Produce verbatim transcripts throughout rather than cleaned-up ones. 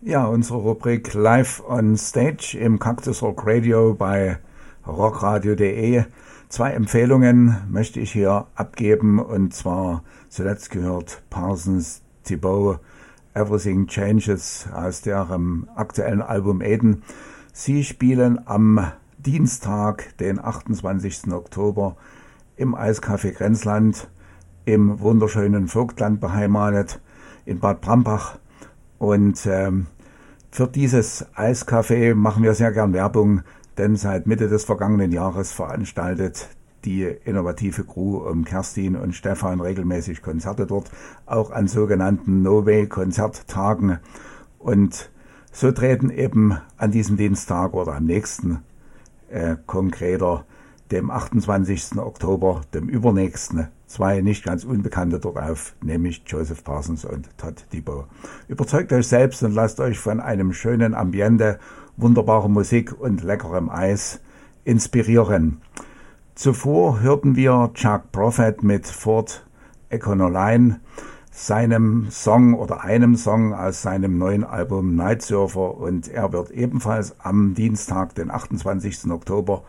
Ja, unsere Rubrik Live on Stage im Cactus Rock Radio bei rockradio punkt de. Zwei Empfehlungen möchte ich hier abgeben, und zwar zuletzt gehört Parsons Thibault, Everything Changes, aus deren aktuellen Album Eden. Sie spielen am Dienstag, den achtundzwanzigsten Oktober, im Eiscafé Grenzland im wunderschönen Vogtland beheimatet in Bad Brambach. Und ähm, für dieses Eiscafé machen wir sehr gern Werbung, denn seit Mitte des vergangenen Jahres veranstaltet die innovative Crew um Kerstin und Stefan regelmäßig Konzerte dort, auch an sogenannten No-Way-Konzerttagen. Und so treten eben an diesem Dienstag oder am nächsten, äh, konkreter, dem achtundzwanzigsten Oktober, dem übernächsten, zwei nicht ganz Unbekannte dort auf, nämlich Joseph Parsons und Todd Thibault. Überzeugt euch selbst und lasst euch von einem schönen Ambiente, wunderbarer Musik und leckerem Eis inspirieren. Zuvor hörten wir Chuck Prophet mit Fort Econoline, seinem Song oder einem Song aus seinem neuen Album Night Surfer, und er wird ebenfalls am Dienstag, den achtundzwanzigsten Oktober,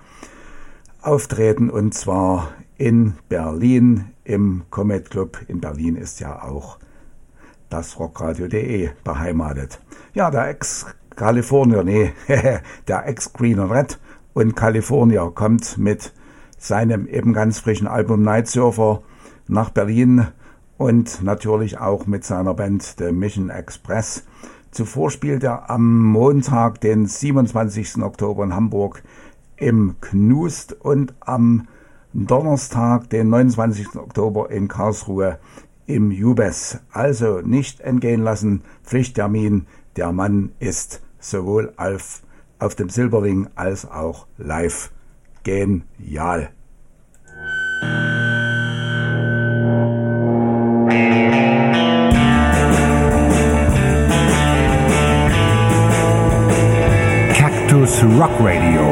auftreten, und zwar in Berlin im Comet Club. In Berlin ist ja auch das rockradio punkt de beheimatet. Ja, der Ex-Kalifornier, nee, der Ex-Green and Red und Kalifornier kommt mit seinem eben ganz frischen Album Night Surfer nach Berlin und natürlich auch mit seiner Band The Mission Express. Zuvor spielt er am Montag, den siebenundzwanzigsten Oktober in Hamburg im Knust und am Donnerstag, den neunundzwanzigsten Oktober in Karlsruhe im Jubes. Also nicht entgehen lassen, Pflichttermin. Der Mann ist sowohl auf, auf dem Silberling als auch live genial. Cactus Rock Radio.